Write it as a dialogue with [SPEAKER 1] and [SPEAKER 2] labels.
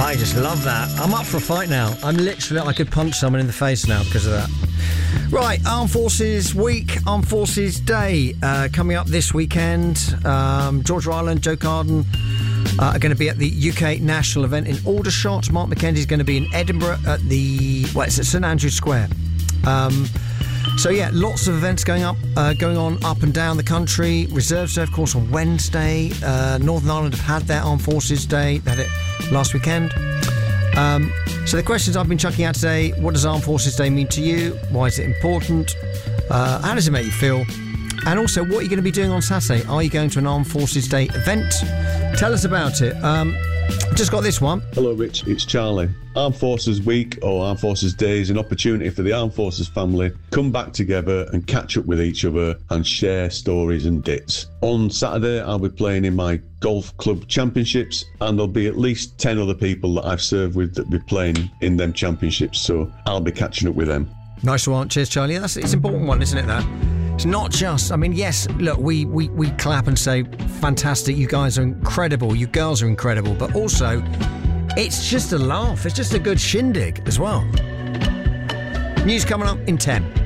[SPEAKER 1] I just love that. I'm up for a fight now. I could punch someone in the face now because of that. Right, Armed Forces Week, Armed Forces Day, coming up this weekend. George Ryland, Joe Carden are going to be at the UK National event in Aldershot. Mark McKenzie's going to be in Edinburgh at it's at St Andrew's Square. So yeah, lots of events going on up and down the country. Reserves Day, of course, on Wednesday. Northern Ireland have had their Armed Forces Day. They had it last weekend. So the questions I've been chucking out today: what does Armed Forces Day mean to you? Why is it important? How does it make you feel? And also, what are you going to be doing on Saturday? Are you going to an Armed Forces Day event? Tell us about it. Just got this one.
[SPEAKER 2] Hello, Rich. It's Charlie. Armed Forces Week or Armed Forces Day is an opportunity for the Armed Forces family come back together and catch up with each other and share stories and bits. On Saturday, I'll be playing in my golf club championships, and there'll be at least 10 other people that I've served with that will be playing in them championships, so I'll be catching up with them.
[SPEAKER 1] Nice one. Cheers, Charlie. It's an important one, isn't it, that? It's not just, yes, look, we clap and say, fantastic, you guys are incredible, you girls are incredible, but also, it's just a laugh, it's just a good shindig as well. News coming up in 10.